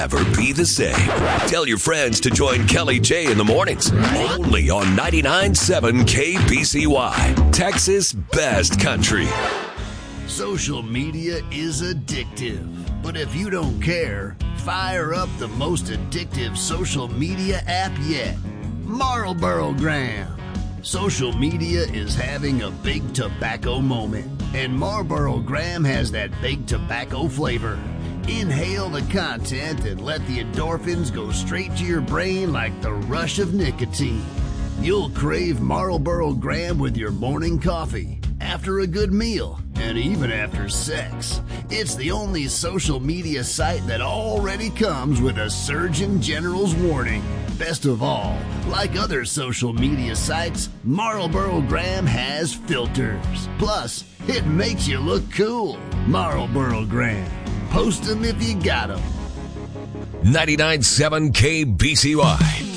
Never be the same. Tell your friends to join Kelly J in the mornings. Only on 99.7 KBCY, Texas Best Country. Social media is addictive, but if you don't care, fire up the most addictive social media app yet, Marlboro-Gram. Social media is having a big tobacco moment, and Marlboro-Gram has that big tobacco flavor. Inhale the content and let the endorphins go straight to your brain like the rush of nicotine. You'll crave Marlboro-Gram with your morning coffee, after a good meal, and even after sex. It's the only social media site that already comes with a Surgeon General's warning. Best of all, like other social media sites, Marlboro-Gram has filters. Plus, it makes you look cool. Marlboro-Gram. Post them if you got them. 99.7 KBCY.